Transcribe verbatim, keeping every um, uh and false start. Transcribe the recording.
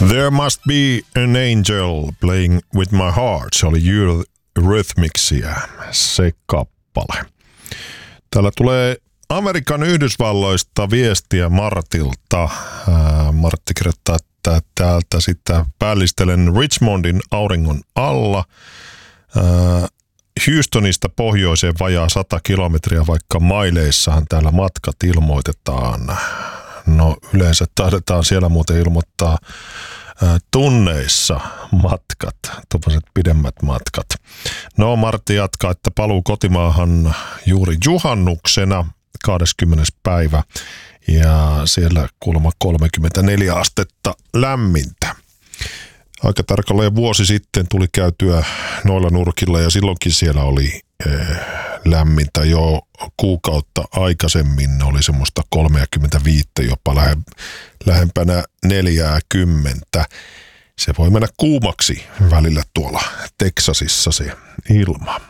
There Must Be an Angel Playing With My Heart. Se oli Eurythmicsia, se kappale. Täällä tulee Amerikan Yhdysvalloista viestiä Martilta. Ää, Martti kirjoittaa, että täältä sitten päällistelen Richmondin auringon alla. Ää, Houstonista pohjoiseen vajaa sata kilometriä, vaikka maileissahan täällä matkat ilmoitetaan. No yleensä taidetaan siellä muuten ilmoittaa ää, tunneissa matkat, tuollaiset pidemmät matkat. No Martti jatkaa, että paluu kotimaahan juuri juhannuksena kahdeskymmenes päivä ja siellä kuulemma kolmekymmentäneljä astetta lämmintä. Aika tarkalleen vuosi sitten tuli käytyä noilla nurkilla ja silloinkin siellä oli eh, lämmintä jo kuukautta aikaisemmin. Oli semmoista kolmekymmentäviisi jopa lähe, lähempänä neljäkymmentä. Se voi mennä kuumaksi välillä tuolla Teksasissa se ilma.